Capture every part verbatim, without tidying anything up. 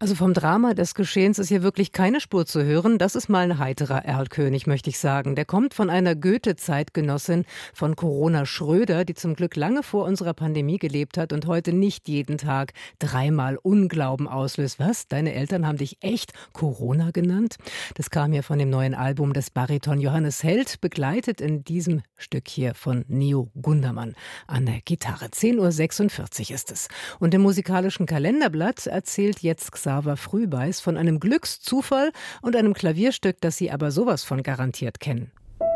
Also vom Drama des Geschehens ist hier wirklich keine Spur zu hören. Das ist mal ein heiterer Erlkönig, möchte ich sagen. Der kommt von einer Goethe-Zeitgenossin von Corona Schröder, die zum Glück lange vor unserer Pandemie gelebt hat und heute nicht jeden Tag dreimal Unglauben auslöst. Was? Deine Eltern haben dich echt Corona genannt? Das kam hier von dem neuen Album des Bariton Johannes Held, begleitet in diesem Stück hier von Neo Gundermann an der Gitarre. zehn Uhr sechsundvierzig ist es. Und im musikalischen Kalenderblatt erzählt jetzt Xaver Frühbeiß von einem Glückszufall und einem Klavierstück, das Sie aber sowas von garantiert kennen.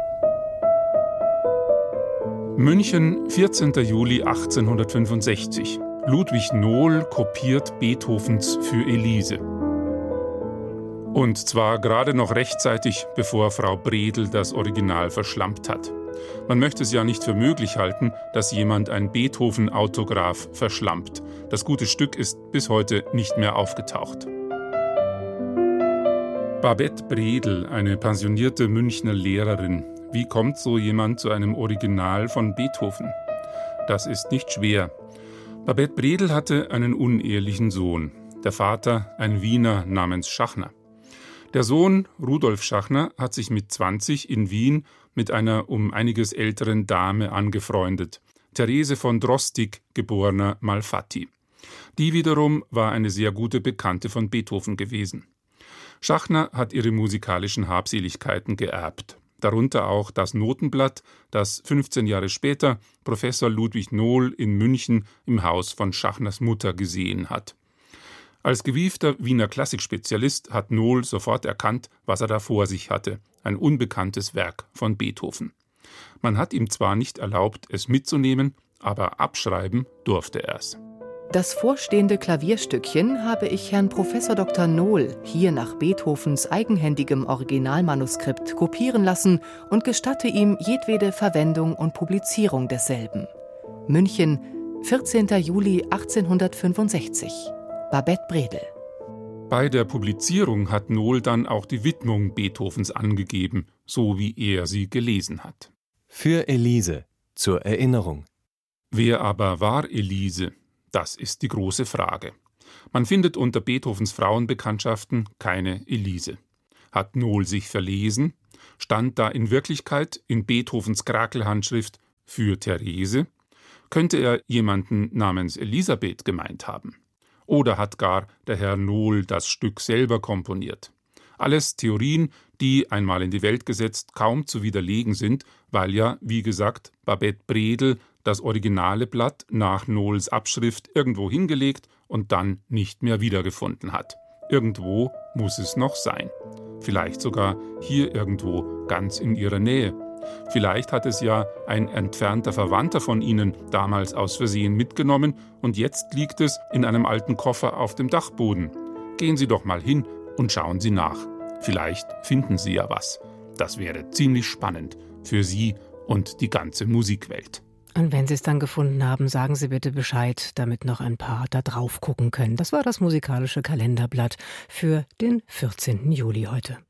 München, vierzehnter Juli achtzehnhundertfünfundsechzig. Ludwig Nohl kopiert Beethovens Für Elise. Und zwar gerade noch rechtzeitig, bevor Frau Bredel das Original verschlampt hat. Man möchte es ja nicht für möglich halten, dass jemand ein Beethoven-Autograph verschlampt. Das gute Stück ist bis heute nicht mehr aufgetaucht. Babette Bredel, eine pensionierte Münchner Lehrerin. Wie kommt so jemand zu einem Original von Beethoven? Das ist nicht schwer. Babette Bredel hatte einen unehelichen Sohn. Der Vater ein Wiener namens Schachner. Der Sohn, Rudolf Schachner, hat sich mit zwanzig in Wien mit einer um einiges älteren Dame angefreundet, Therese von Drostig, geborener Malfatti. Die wiederum war eine sehr gute Bekannte von Beethoven gewesen. Schachner hat ihre musikalischen Habseligkeiten geerbt, darunter auch das Notenblatt, das fünfzehn Jahre später Professor Ludwig Nohl in München im Haus von Schachners Mutter gesehen hat. Als gewiefter Wiener Klassikspezialist hat Nohl sofort erkannt, was er da vor sich hatte. Ein unbekanntes Werk von Beethoven. Man hat ihm zwar nicht erlaubt, es mitzunehmen, aber abschreiben durfte er es. Das vorstehende Klavierstückchen habe ich Herrn Professor Doktor Nohl hier nach Beethovens eigenhändigem Originalmanuskript kopieren lassen und gestatte ihm jedwede Verwendung und Publizierung desselben. München, vierzehnter Juli achtzehnhundertfünfundsechzig. Babette Bredel. Bei der Publizierung hat Nohl dann auch die Widmung Beethovens angegeben, so wie er sie gelesen hat. Für Elise, zur Erinnerung. Wer aber war Elise? Das ist die große Frage. Man findet unter Beethovens Frauenbekanntschaften keine Elise. Hat Nohl sich verlesen? Stand da in Wirklichkeit in Beethovens Krakelhandschrift für Therese? Könnte er jemanden namens Elisabeth gemeint haben? Oder hat gar der Herr Nohl das Stück selber komponiert? Alles Theorien, die, einmal in die Welt gesetzt, kaum zu widerlegen sind, weil ja, wie gesagt, Babette Bredel das originale Blatt nach Nohls Abschrift irgendwo hingelegt und dann nicht mehr wiedergefunden hat. Irgendwo muss es noch sein. Vielleicht sogar hier irgendwo, ganz in ihrer Nähe. Vielleicht hat es ja ein entfernter Verwandter von Ihnen damals aus Versehen mitgenommen und jetzt liegt es in einem alten Koffer auf dem Dachboden. Gehen Sie doch mal hin und schauen Sie nach. Vielleicht finden Sie ja was. Das wäre ziemlich spannend für Sie und die ganze Musikwelt. Und wenn Sie es dann gefunden haben, sagen Sie bitte Bescheid, damit noch ein paar da drauf gucken können. Das war das musikalische Kalenderblatt für den vierzehnten Juli heute.